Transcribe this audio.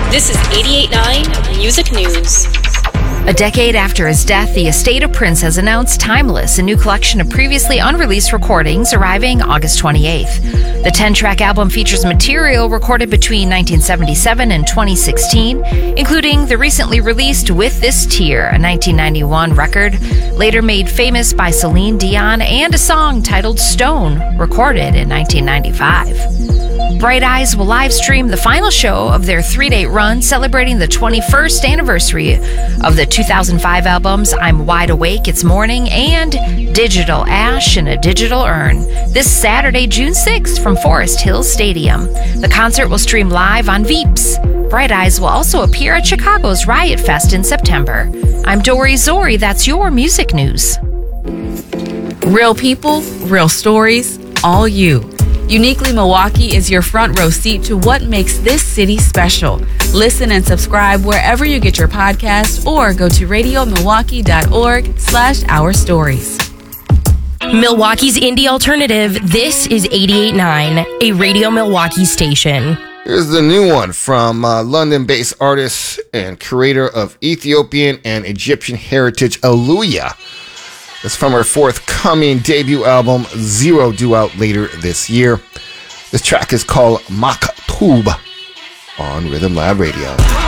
This is 88.9 Music News. A decade after his death, the estate of Prince has announced Timeless, a new collection of previously unreleased recordings arriving August 28th. The 10-track album features material recorded between 1977 and 2016, including the recently released With This Tear, a 1991 record, later made famous by Celine Dion, and a song titled Stone, recorded in 1995. Bright Eyes will live stream the final show of their 3-date run celebrating the 21st anniversary of the 2005 albums I'm Wide Awake, It's Morning, and Digital Ash in a Digital Urn this Saturday, June 6th from Forest Hills Stadium. The concert will stream live on Veeps. Bright Eyes will also appear at Chicago's Riot Fest in September. I'm Dory Zori. That's your music news. Real people, real stories, all you. Uniquely Milwaukee is your front row seat to what makes this city special. Listen and subscribe wherever you get your podcasts or go to radiomilwaukee.org/our stories. Milwaukee's indie alternative, this is 88.9, a Radio Milwaukee station. Here's the new one from London-based artist and curator of Ethiopian and Egyptian heritage, Aluya. It's from her forthcoming debut album, Zero, due out later this year. This track is called Maktub on Rhythm Lab Radio.